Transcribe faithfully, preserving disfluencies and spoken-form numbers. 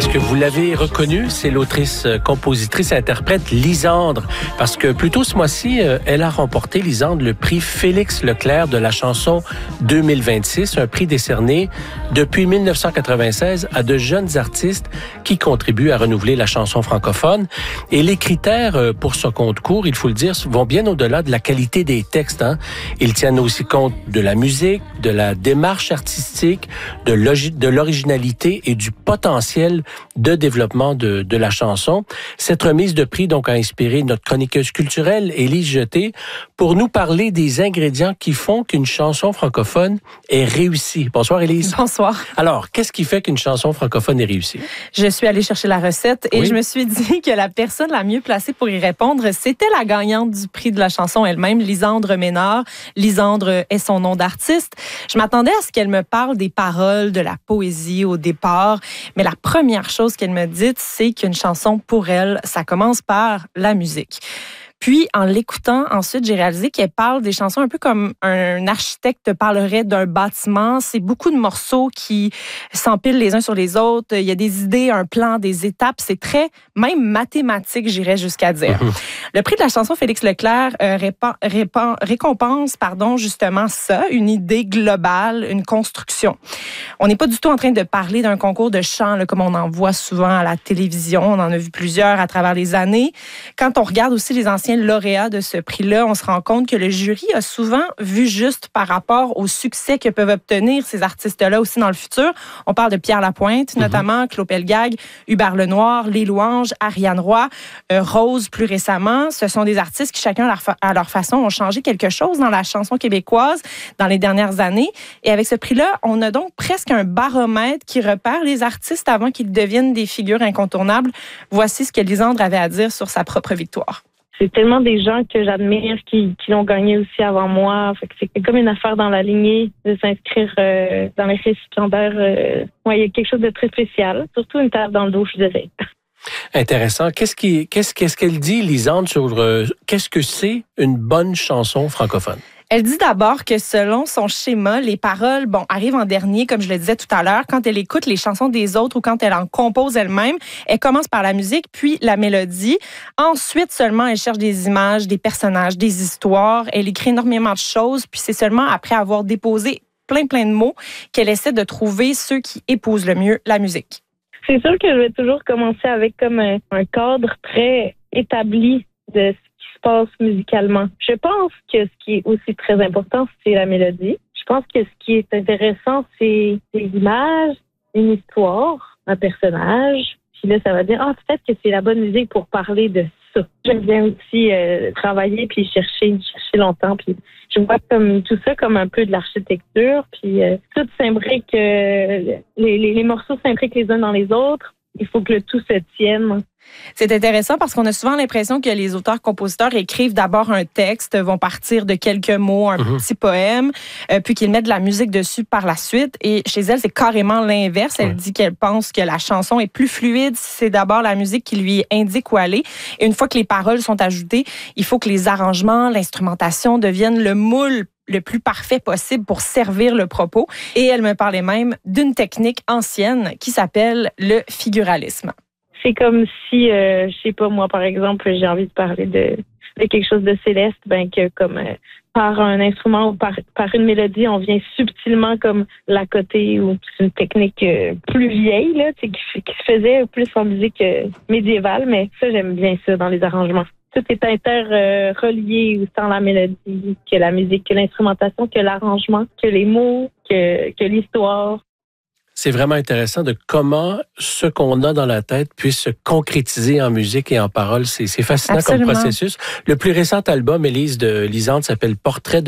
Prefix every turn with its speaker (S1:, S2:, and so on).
S1: Est-ce que vous l'avez reconnue? C'est l'autrice, compositrice, interprète Lisandre. Parce que plus tôt ce mois-ci, elle a remporté, Lisandre, le prix Félix Leclerc de la chanson deux mille vingt-six, un prix décerné depuis dix-neuf cent quatre-vingt-seize à de jeunes artistes qui contribuent à renouveler la chanson francophone. Et les critères pour ce concours, il faut le dire, vont bien au-delà de la qualité des textes. Hein. Ils tiennent aussi compte de la musique, de la démarche artistique, de, logi- de l'originalité et du potentiel de développement de, de la chanson. Cette remise de prix donc a inspiré notre chroniqueuse culturelle, Élise Jeté, pour nous parler des ingrédients qui font qu'une chanson francophone est réussie. Bonsoir Élise.
S2: Bonsoir.
S1: Alors, qu'est-ce qui fait qu'une chanson francophone est réussie?
S2: Je suis allée chercher la recette et
S1: oui.
S2: je me suis dit que la personne la mieux placée pour y répondre, c'était la gagnante du prix de la chanson elle-même, Lisandre Ménard. Lisandre est son nom d'artiste. Je m'attendais à ce qu'elle me parle des paroles, de la poésie au départ, mais la première chose qu'elle me dit, c'est qu'une chanson, pour elle, ça commence par la musique. Puis, en l'écoutant, ensuite, j'ai réalisé qu'elle parle des chansons un peu comme un architecte parlerait d'un bâtiment. C'est beaucoup de morceaux qui s'empilent les uns sur les autres. Il y a des idées, un plan, des étapes. C'est très, même mathématique, j'irais jusqu'à dire. Mmh. Le prix de la chanson Félix Leclerc euh, répand, répand, récompense, pardon, justement ça, une idée globale, une construction. On n'est pas du tout en train de parler d'un concours de chant, là, comme on en voit souvent à la télévision. On en a vu plusieurs à travers les années. Quand on regarde aussi les anciens lauréats de ce prix-là, on se rend compte que le jury a souvent vu juste par rapport au succès que peuvent obtenir ces artistes-là aussi dans le futur. On parle de Pierre Lapointe, mm-hmm. notamment, Claude Pelgag, Hubert Lenoir, Les Louanges, Ariane Roy, euh, Rose plus récemment. Ce sont des artistes qui, chacun à leur, fa- à leur façon, ont changé quelque chose dans la chanson québécoise dans les dernières années. Et avec ce prix-là, on a donc presque un baromètre qui repère les artistes avant qu'ils deviennent des figures incontournables. Voici ce que Lisandre avait à dire sur sa propre victoire.
S3: C'est tellement des gens que j'admire qui, qui l'ont gagné aussi avant moi. Fait que c'est comme une affaire dans la lignée de s'inscrire euh, dans les récipiendaires. Euh, ouais, il y a quelque chose de très spécial. Surtout une table dans le dos, je dirais.
S1: Intéressant. Qu'est-ce, qui, qu'est-ce, qu'est-ce qu'elle dit, Lisandre, sur euh, qu'est-ce que c'est une bonne chanson francophone?
S2: Elle dit d'abord que selon son schéma, les paroles, bon, arrivent en dernier, comme je le disais tout à l'heure. Quand elle écoute les chansons des autres ou quand elle en compose elle-même, elle commence par la musique, puis la mélodie. Ensuite, seulement, elle cherche des images, des personnages, des histoires. Elle écrit énormément de choses, puis c'est seulement après avoir déposé plein, plein de mots qu'elle essaie de trouver ceux qui épousent le mieux la musique.
S3: C'est sûr que je vais toujours commencer avec comme un, un cadre très établi de passe musicalement. Je pense que ce qui est aussi très important, c'est la mélodie. Je pense que ce qui est intéressant, c'est des images, une histoire, un personnage. Puis là, ça va dire, ah, peut-être que c'est la bonne musique pour parler de ça. J'aime bien aussi euh, travailler puis chercher, chercher longtemps. Puis je vois comme tout ça comme un peu de l'architecture. Puis euh, tout s'imbrique, euh, les, les, les morceaux s'imbriquent les uns dans les autres. Il faut que le tout se tienne.
S2: C'est intéressant parce qu'on a souvent l'impression que les auteurs-compositeurs écrivent d'abord un texte, vont partir de quelques mots, un mm-hmm. petit poème, euh, puis qu'ils mettent de la musique dessus par la suite. Et chez elle, c'est carrément l'inverse. Elle ouais. dit qu'elle pense que la chanson est plus fluide si c'est d'abord la musique qui lui indique où aller. Et une fois que les paroles sont ajoutées, il faut que les arrangements, l'instrumentation deviennent le moule le plus parfait possible pour servir le propos. Et elle me parlait même d'une technique ancienne qui s'appelle le figuralisme.
S3: C'est comme si, euh, je sais pas, moi, par exemple, j'ai envie de parler de, de quelque chose de céleste, ben que comme euh, par un instrument ou par, par une mélodie, on vient subtilement comme l'accoter, ou c'est une technique euh, plus vieille, là, qui, qui se faisait plus en musique euh, médiévale, mais ça, j'aime bien ça dans les arrangements. Tout est interrelié, euh, autant la mélodie que la musique, que l'instrumentation, que l'arrangement, que les mots, que, que l'histoire.
S1: C'est vraiment intéressant de comment ce qu'on a dans la tête puisse se concrétiser en musique et en paroles. C'est, c'est fascinant Absolument. Comme processus. Le plus récent album, Élise, de Lisandre, s'appelle Portrait de